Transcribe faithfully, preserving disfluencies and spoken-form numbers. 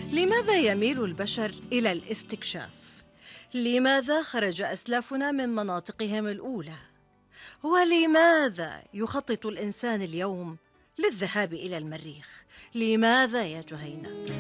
لماذا يميل البشر إلى الاستكشاف؟ لماذا خرج أسلافنا من مناطقهم الأولى؟ ولماذا يخطط الإنسان اليوم للذهاب إلى المريخ؟ لماذا يا جهينة؟